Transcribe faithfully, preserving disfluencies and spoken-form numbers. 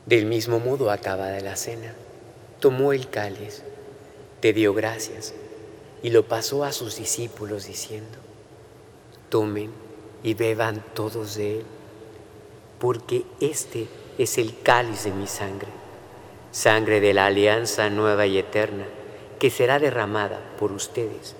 Del mismo modo, acabada la cena, tomó el cáliz, te dio gracias y lo pasó a sus discípulos diciendo: tomen y beban todos de él, porque este es el cáliz de mi sangre, sangre de la alianza nueva y eterna, que será derramada por ustedes